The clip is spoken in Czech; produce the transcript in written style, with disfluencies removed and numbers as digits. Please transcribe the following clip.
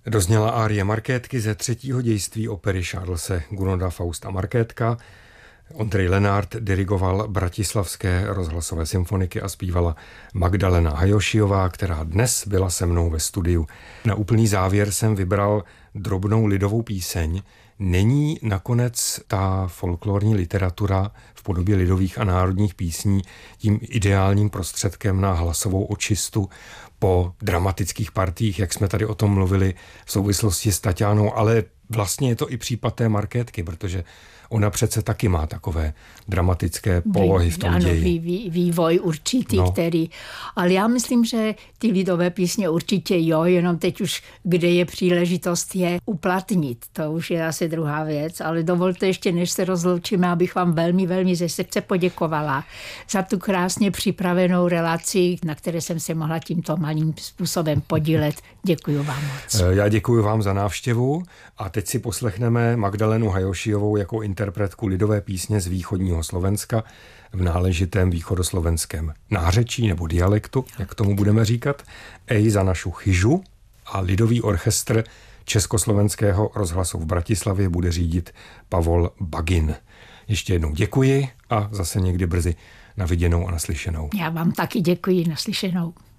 Dozněla árie Markétky ze třetího dějství opery Charlese Gounod'a Faust a Markétka. Ondřej Lenart dirigoval bratislavské rozhlasové symfoniky a zpívala Magdalena Hajošiová, která dnes byla se mnou ve studiu. Na úplný závěr jsem vybral drobnou lidovou píseň. Není nakonec ta folklorní literatura v podobě lidových a národních písní tím ideálním prostředkem na hlasovou očistu po dramatických partiích, jak jsme tady o tom mluvili v souvislosti s Taťánou, ale vlastně je to i případ té Markétky, protože ona přece taky má takové dramatické polohy v tom ději. Vývoj určitý, který... Ale já myslím, že ty lidové písně určitě jo, jenom teď už, kde je příležitost je uplatnit. To už je asi druhá věc, ale dovolte ještě, než se rozloučíme, abych vám velmi, velmi ze srdce poděkovala za tu krásně připravenou relaci, na které jsem se mohla tímto malým způsobem podílet. Děkuji vám moc. Já děkuji vám za návštěvu a teď si poslechneme Magdalenu Hajošiovou jako interpretku lidové písně z východního Slovenska v náležitém východoslovenském nářečí nebo dialektu, jak tomu budeme říkat, Ej za našu chyžu, a lidový orchestr Československého rozhlasu v Bratislavě bude řídit Pavol Bagin. Ještě jednou děkuji a zase někdy brzy na viděnou a naslyšenou. Já vám taky děkuji, naslyšenou.